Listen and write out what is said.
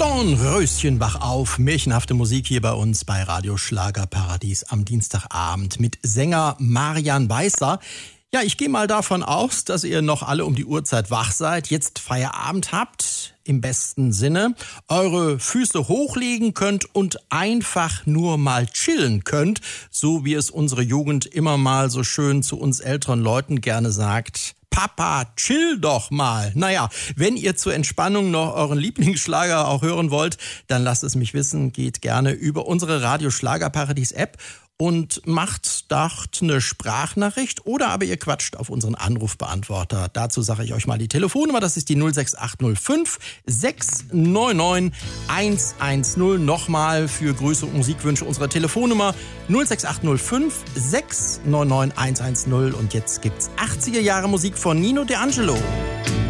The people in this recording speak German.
Dornröschen, wach auf. Märchenhafte Musik hier bei uns bei Radio Schlagerparadies am Dienstagabend mit Sänger Marian Weißer. Ja, ich gehe mal davon aus, dass ihr noch alle um die Uhrzeit wach seid, jetzt Feierabend habt, im besten Sinne, eure Füße hochlegen könnt und einfach nur mal chillen könnt, so wie es unsere Jugend immer mal so schön zu uns älteren Leuten gerne sagt. Papa, chill doch mal. Naja, wenn ihr zur Entspannung noch euren Lieblingsschlager auch hören wollt, dann lasst es mich wissen. Geht gerne über unsere Radio Schlagerparadies App und macht dort eine Sprachnachricht oder aber ihr quatscht auf unseren Anrufbeantworter. Dazu sage ich euch mal die Telefonnummer, das ist die 06805 699 110. Nochmal für Grüße und Musikwünsche unsere Telefonnummer 06805 699 110. Und jetzt gibt's 80er Jahre Musik von Nino D'Angelo.